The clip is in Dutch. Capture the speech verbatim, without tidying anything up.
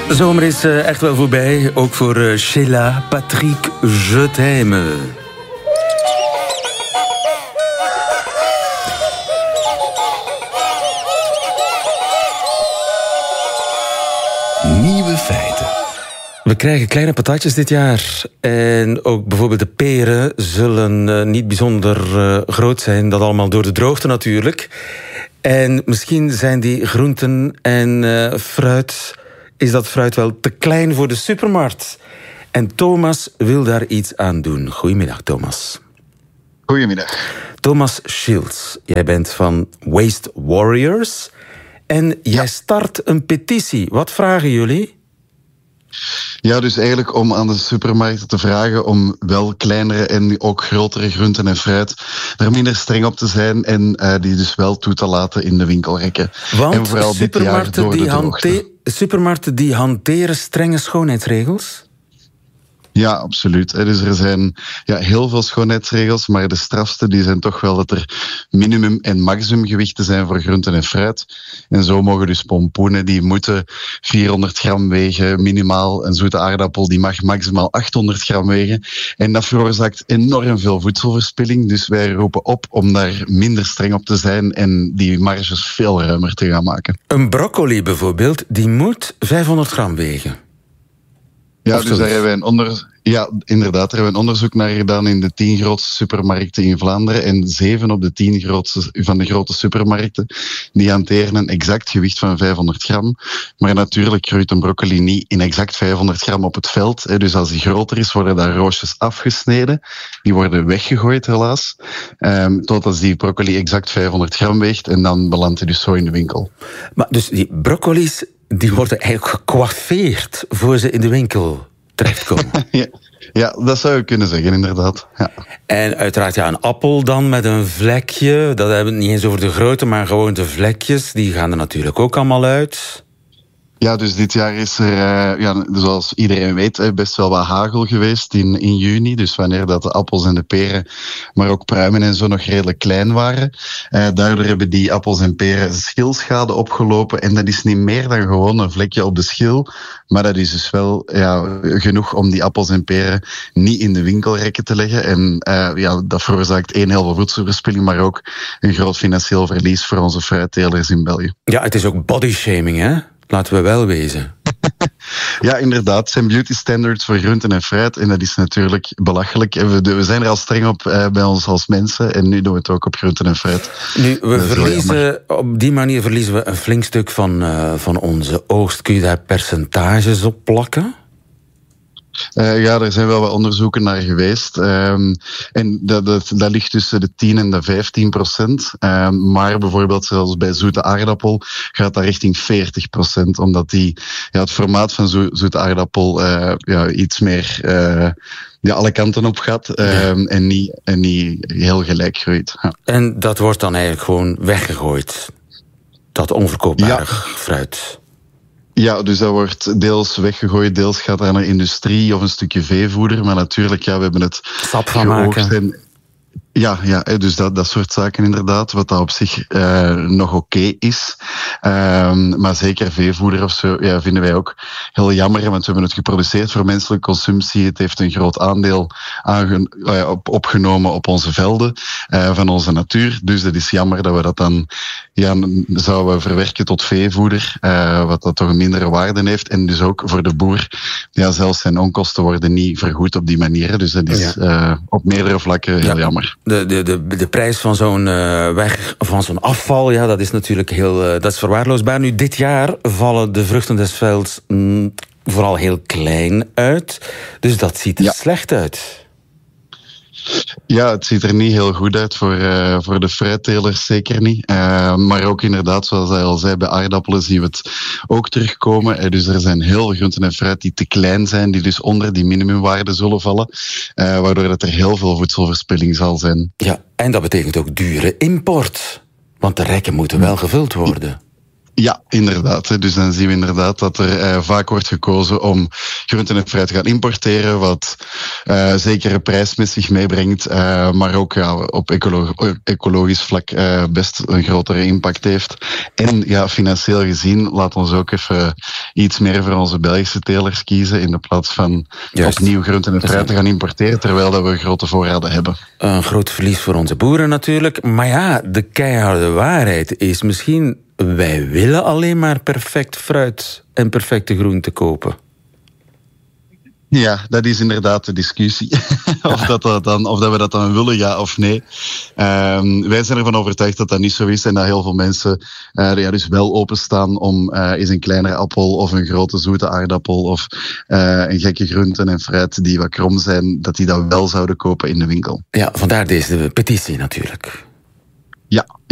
Zomer is uh, echt wel voorbij, ook voor uh, Sheila, Patrick, je t'aime. Nieuwe feiten. We krijgen kleine patatjes dit jaar. En ook bijvoorbeeld de peren zullen uh, niet bijzonder uh, groot zijn. Dat allemaal door de droogte natuurlijk. En misschien zijn die groenten en uh, fruit... is dat fruit wel te klein voor de supermarkt. En Thomas wil daar iets aan doen. Goedemiddag, Thomas. Goedemiddag. Thomas Schilds, jij bent van Waste Warriors. En jij ja. start een petitie. Wat vragen jullie? Ja, dus eigenlijk om aan de supermarkten te vragen om wel kleinere en ook grotere groenten en fruit er minder streng op te zijn en uh, die dus wel toe te laten in de winkelrekken. Want en vooral supermarkten, dit jaar door die de hante- supermarkten die hanteren strenge schoonheidsregels? Ja, absoluut. Dus er zijn ja, heel veel schoonheidsregels, maar de strafste die zijn toch wel dat er minimum- en maximumgewichten zijn voor groenten en fruit. En zo mogen dus pompoenen, die moeten vierhonderd gram wegen, minimaal. Een zoete aardappel, die mag maximaal achthonderd gram wegen. En dat veroorzaakt enorm veel voedselverspilling. Dus wij roepen op om daar minder streng op te zijn en die marges veel ruimer te gaan maken. Een broccoli bijvoorbeeld, die moet vijfhonderd gram wegen. Ja, of dus daar hebben wij een onder... ja, inderdaad, daar hebben we een onderzoek naar gedaan in de tien grootste supermarkten in Vlaanderen. En zeven op de tien grootste, van de grote supermarkten, die hanteren een exact gewicht van vijfhonderd gram. Maar natuurlijk groeit een broccoli niet in exact vijfhonderd gram op het veld. Dus als die groter is, worden daar roosjes afgesneden. Die worden weggegooid, helaas. Um, tot als die broccoli exact vijfhonderd gram weegt. En dan belandt hij dus zo in de winkel. Maar dus die broccoli's, die worden eigenlijk gecoiffeerd voor ze in de winkel terechtkomen. ja, ja, dat zou je kunnen zeggen, inderdaad. Ja. En uiteraard ja, een appel dan met een vlekje. Dat hebben we niet eens over de grootte, maar gewoon de vlekjes. Die gaan er natuurlijk ook allemaal uit. Ja, dus dit jaar is er, uh, ja, zoals iedereen weet, best wel wat hagel geweest in, in juni. Dus wanneer dat de appels en de peren, maar ook pruimen en zo nog redelijk klein waren. Uh, daardoor hebben die appels en peren schilschade opgelopen. En dat is niet meer dan gewoon een vlekje op de schil. Maar dat is dus wel ja, genoeg om die appels en peren niet in de winkelrekken te leggen. En uh, ja, dat veroorzaakt één heel veel voedselverspilling, maar ook een groot financieel verlies voor onze fruittelers in België. Ja, het is ook bodyshaming, hè? Laten we wel wezen. Ja, inderdaad. Het zijn beauty standards voor groenten en fruit. En dat is natuurlijk belachelijk. We, we zijn er al streng op uh, bij ons als mensen. En nu doen we het ook op groenten en fruit. Nu, we verliezen, op die manier verliezen we een flink stuk van, uh, van onze oogst. Kun je daar percentages op plakken? Uh, ja, er zijn wel wat onderzoeken naar geweest. Um, en dat, dat, dat ligt tussen de tien en de vijftien procent. Um, maar bijvoorbeeld zelfs bij zoete aardappel gaat dat richting veertig procent. Omdat die, ja, het formaat van zo, zoete aardappel uh, ja, iets meer uh, ja, alle kanten op gaat. Um, ja. en, niet, en niet heel gelijk groeit. Ja. En dat wordt dan eigenlijk gewoon weggegooid? Dat onverkoopbare ja. fruit? Ja, dus dat wordt deels weggegooid, deels gaat naar een industrie of een stukje veevoeder. Maar natuurlijk, ja, we hebben het sap van maken. En, ja, ja, dus dat, dat soort zaken inderdaad, wat dat op zich uh, nog oké okay is. Um, maar zeker veevoeder of zo ja, vinden wij ook heel jammer, want we hebben het geproduceerd voor menselijke consumptie. Het heeft een groot aandeel aange- uh, op, opgenomen op onze velden uh, van onze natuur. Dus het is jammer dat we dat dan ja, zouden verwerken tot veevoeder, uh, wat dat toch een mindere waarde heeft. En dus ook voor de boer, ja, zelfs zijn onkosten worden niet vergoed op die manier. Dus dat is uh, op meerdere vlakken heel ja. jammer. De, de, de, de prijs van zo'n uh, weg, van zo'n afval, ja, dat is natuurlijk heel, uh, dat is verwaarloosbaar. Nu, dit jaar vallen de vruchten des velds mm, vooral heel klein uit. Dus dat ziet er ja. slecht uit. Ja, het ziet er niet heel goed uit voor, uh, voor de fruittelers, zeker niet. Uh, maar ook inderdaad, zoals hij al zei, bij aardappelen zien we het ook terugkomen. Uh, dus er zijn heel veel groenten en fruit die te klein zijn, die dus onder die minimumwaarde zullen vallen. Uh, waardoor dat er heel veel voedselverspilling zal zijn. Ja, en dat betekent ook dure import. Want de rekken moeten wel gevuld worden. Ja, inderdaad. Dus dan zien we inderdaad dat er uh, vaak wordt gekozen om groenten en fruit te gaan importeren, wat uh, zeker een prijs met zich meebrengt, uh, maar ook ja, op ecolo- ecologisch vlak uh, best een grotere impact heeft. En ja, financieel gezien, laat ons ook even iets meer voor onze Belgische telers kiezen in de plaats van Juist. opnieuw groenten en fruit te gaan importeren, terwijl dat we grote voorraden hebben. Een groot verlies voor onze boeren natuurlijk. Maar ja, de keiharde waarheid is misschien, wij willen alleen maar perfect fruit en perfecte groenten kopen. Ja, dat is inderdaad de discussie. of, dat dat dan, of dat we dat dan willen, ja of nee. Um, wij zijn ervan overtuigd dat dat niet zo is en dat heel veel mensen uh, ja, dus wel openstaan om uh, eens een kleinere appel of een grote zoete aardappel of uh, een gekke groenten en fruit die wat krom zijn, dat die dat wel zouden kopen in de winkel. Ja, vandaar deze petitie natuurlijk. Ja.